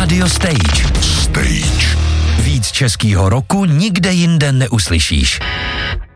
Radio Stage. Stage. Víc českýho roku nikde jinde neuslyšíš.